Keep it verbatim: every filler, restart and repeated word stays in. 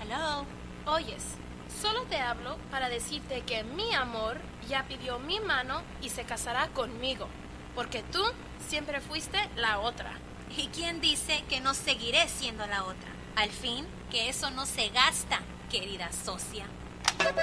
Hello. Oyes, solo te hablo para decirte que mi amor ya pidió mi mano y se casará conmigo, porque tú siempre fuiste la otra. ¿Y quién dice que no seguiré siendo la otra? Al fin, que eso no se gasta, querida socia.